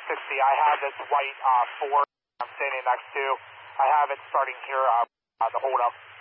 60. I have this white Ford I'm standing next to. I have it starting here, the hold up.